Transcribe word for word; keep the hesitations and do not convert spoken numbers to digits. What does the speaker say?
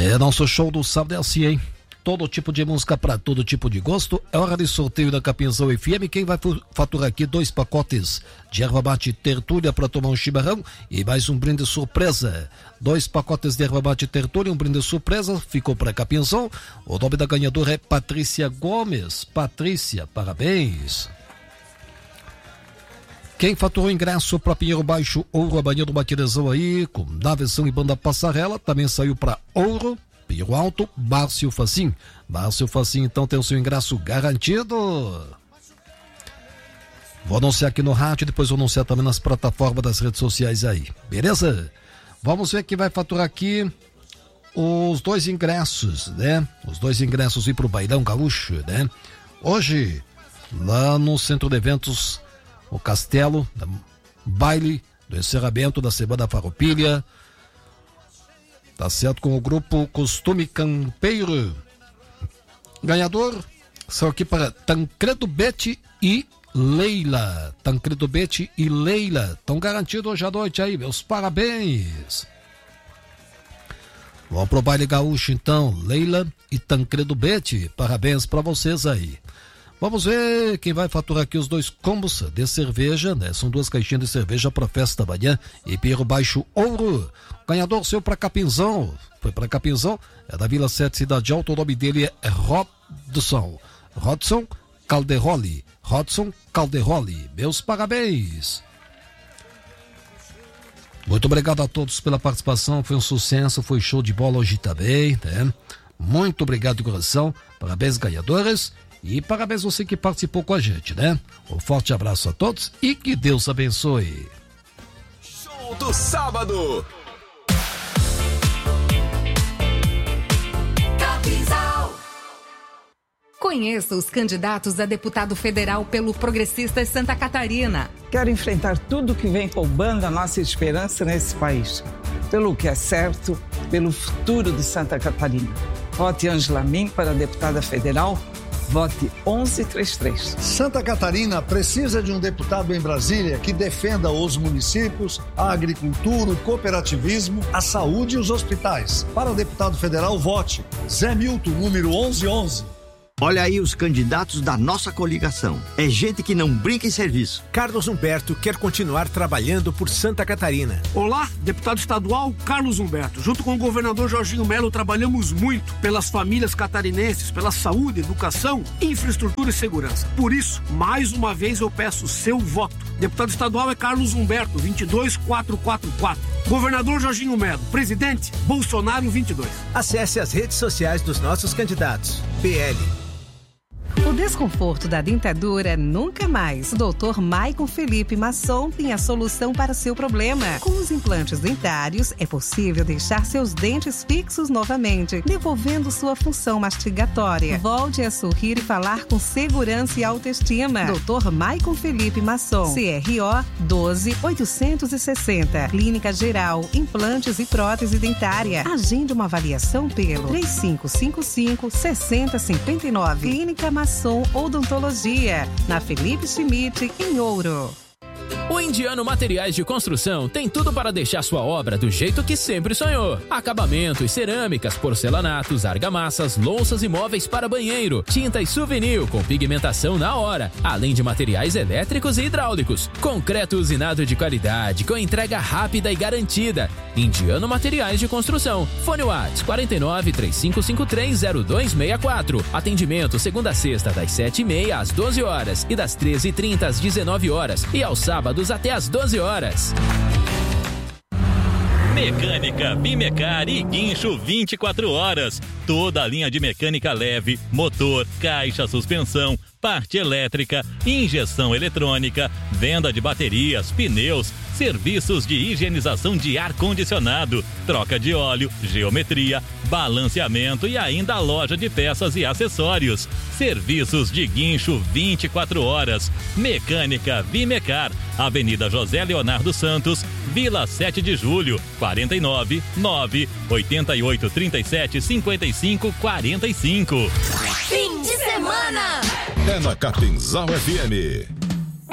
É, nosso show do sábado é assim, hein? Todo tipo de música para todo tipo de gosto. É hora de sorteio da Capinzão F M. Quem vai faturar aqui dois pacotes de erva mate tertúlia para tomar um chimarrão e mais um brinde surpresa. Dois pacotes de erva mate tertúlia, um brinde surpresa. Ficou para Capinzão. O nome da ganhadora é Patrícia Gomes. Patrícia, parabéns. Quem faturou ingresso para Pinheiro Baixo, Ouro, a Banheiro do Maquirezão aí, com Naveção e Banda Passarela, também saiu para Ouro, Pinheiro Alto, Márcio Facim. Márcio Facim, então, tem o seu ingresso garantido. Vou anunciar aqui no rádio, depois vou anunciar também nas plataformas das redes sociais aí, beleza? Vamos ver quem vai faturar aqui os dois ingressos, né? Os dois ingressos ir pro Bailão Gaúcho, né? Hoje, lá no Centro de Eventos, o Castelo, baile do encerramento da Semana Farroupilha, tá certo, com o grupo Costume Campeiro. Ganhador são aqui para Tancredo Bete e Leila. Tancredo Bete e Leila estão garantidos hoje à noite aí, meus parabéns. Vamos pro baile gaúcho então, Leila e Tancredo Bete, parabéns para vocês aí. Vamos ver quem vai faturar aqui os dois combos de cerveja, né? São duas caixinhas de cerveja para festa da manhã e Pinheiro Baixo Ouro. O ganhador seu para Capinzão, foi para Capinzão, é da Vila sete Cidade Alta, o nome dele é Rodson. Rodson Calderoli. Rodson Calderoli, meus parabéns. Muito obrigado a todos pela participação, foi um sucesso, foi show de bola hoje também, né? Muito obrigado de coração, parabéns ganhadores. E parabéns você que participou com a gente, né? Um forte abraço a todos e que Deus abençoe. Show do sábado. Capinzal. Conheça os candidatos a deputado federal pelo Progressistas Santa Catarina. Quero enfrentar tudo que vem roubando a nossa esperança nesse país. Pelo que é certo, pelo futuro de Santa Catarina. Vote Ângela Min para deputada federal. Vote onze trinta e três. Santa Catarina precisa de um deputado em Brasília que defenda os municípios, a agricultura, o cooperativismo, a saúde e os hospitais. Para deputado federal, vote Zé Milton, número onze onze. Olha aí os candidatos da nossa coligação. É gente que não brinca em serviço. Carlos Humberto quer continuar trabalhando por Santa Catarina. Olá, deputado estadual Carlos Humberto. Junto com o governador Jorginho Melo, trabalhamos muito pelas famílias catarinenses, pela saúde, educação, infraestrutura e segurança. Por isso, mais uma vez eu peço seu voto. Deputado estadual é Carlos Humberto, vinte e dois mil quatrocentos e quarenta e quatro. Governador Jorginho Melo. Presidente, Bolsonaro vinte e dois. Acesse as redes sociais dos nossos candidatos. P L. O desconforto da dentadura nunca mais. O doutor Maicon Felipe Masson tem a solução para seu problema. Com os implantes dentários, é possível deixar seus dentes fixos novamente, devolvendo sua função mastigatória. Volte a sorrir e falar com segurança e autoestima. doutor Maicon Felipe Masson, C R O doze mil oitocentos e sessenta. Clínica Geral, Implantes e Prótese Dentária. Agende uma avaliação pelo três cinco cinco cinco, seis zero cinco nove. Clínica Masson Odontologia, na Felipe Schmidt, em Ouro. O Indiano Materiais de Construção tem tudo para deixar sua obra do jeito que sempre sonhou. Acabamentos, cerâmicas, porcelanatos, argamassas, louças e móveis para banheiro, tintas souvenir com pigmentação na hora, além de materiais elétricos e hidráulicos. Concreto usinado de qualidade, com entrega rápida e garantida. Indiano Materiais de Construção. Fone WhatsApp quarenta e nove, três cinco cinco três, zero dois seis quatro. Atendimento segunda a sexta das sete e meia às doze horas e das treze e trinta às dezenove horas e aos sábados até às doze horas. Mecânica Bimecar e Guincho vinte e quatro horas. Toda a linha de mecânica leve, motor, caixa, suspensão, parte elétrica, injeção eletrônica, venda de baterias, pneus, serviços de higienização de ar-condicionado, troca de óleo, geometria, balanceamento e ainda a loja de peças e acessórios. Serviços de guincho vinte e quatro horas. Mecânica Bimecar, Avenida José Leonardo Santos, Vila sete de Julho, quarenta e nove, nove oito oito, trinta e sete, cinquenta e cinco, quarenta e cinco. Fim de semana! É na Capinzal F M.